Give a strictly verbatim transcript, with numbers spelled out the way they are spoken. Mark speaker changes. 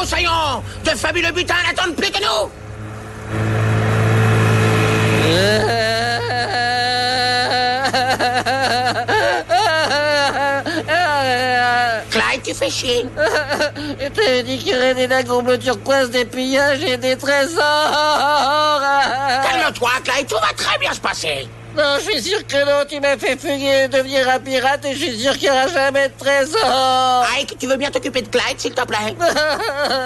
Speaker 1: Moussaillon. De fabuleux butins n'attendent plus que nous. Clyde, tu fais chier.
Speaker 2: Je t'avais dit qu'il y aurait des lagons bleus turquoise, des pillages et des trésors.
Speaker 1: Calme-toi, Clyde, tout va très bien se passer.
Speaker 2: Non, je suis sûr que non, tu m'as fait fuguer et devenir un pirate et je suis sûr qu'il n'y aura jamais de trésor.
Speaker 1: Ike, tu veux bien t'occuper de Clyde, s'il te plaît?